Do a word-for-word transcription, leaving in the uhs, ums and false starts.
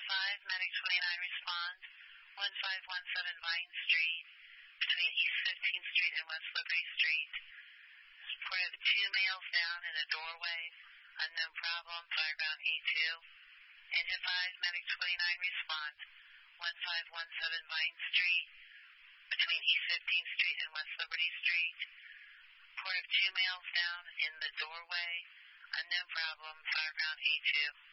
five, Medic twenty-nine responds. one five one seven Vine Street, between East fifteenth Street and West Liberty Street. Reported two males down in a doorway. Unknown problem, fireground A two. Engine five, Medic twenty-nine responds. one five one seven Vine Street, between East fifteenth Street and West Liberty Street. Report of two males down in the doorway. Unknown problem, fireground A two.